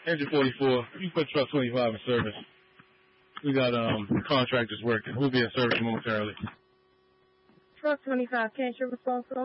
Engine 44. You put truck 25 in service. We got contractors working. We'll be in service momentarily. Truck 25, can't you respond to